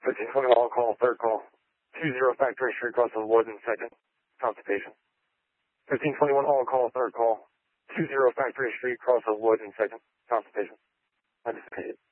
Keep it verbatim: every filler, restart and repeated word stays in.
fifteen twenty-one all call, third call. two zero Factory Street, Crossing Woods in second. Constipation. fifteen twenty-one all call, third call. two zero Factory Street, Crossing Woods in second. Constipation. Anticipated.